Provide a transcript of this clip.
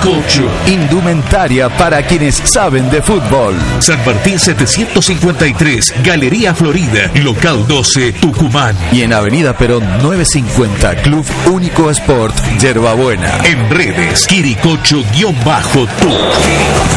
Quiricocho. Indumentaria para quienes saben de fútbol. San Martín 753, Galería Florida, local 12, Tucumán. Y en Avenida Perón 950, Club Único Sport, Yerbabuena. En redes, Quiricocho-Tú.